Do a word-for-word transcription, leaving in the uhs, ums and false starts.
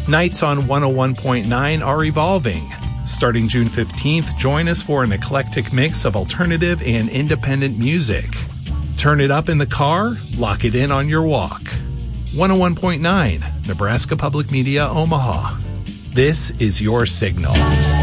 Nights on one oh one point nine are evolving. Starting June fifteenth, join us for an eclectic mix of alternative and independent music. Turn it up in the car, lock it in on your walk. one oh one point nine, Nebraska Public Media, Omaha. This is your signal.